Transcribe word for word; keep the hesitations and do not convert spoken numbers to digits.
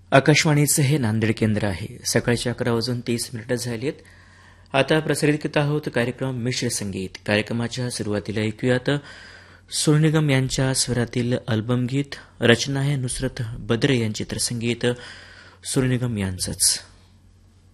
आकाशवाणीचं हे नांदेड केंद्र आहे. सकाळचे अकरा वाजून तीस मिनिटं झालीत. आता प्रसारित करत आहोत कार्यक्रम मिश्र संगीत. कार्यक्रमाच्या सुरुवातीला ऐकूयात सोनू निगम यांच्या स्वरातील अल्बम गीत. रचना आहे नुसरत बद्रे यांचे, तर संगीत सोनू निगम यांचंच.